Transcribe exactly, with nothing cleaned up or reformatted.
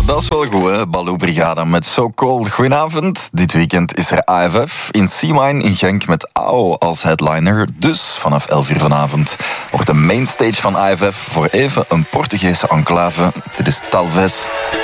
dat is wel goed, hè? Baloo Brigada met So Cold. Goedenavond. Dit weekend is er A F F in C-Mine in Genk met A O als headliner. Dus vanaf elf uur vanavond wordt de mainstage van A F F voor even een Portugese enclave. Dit is Talvez.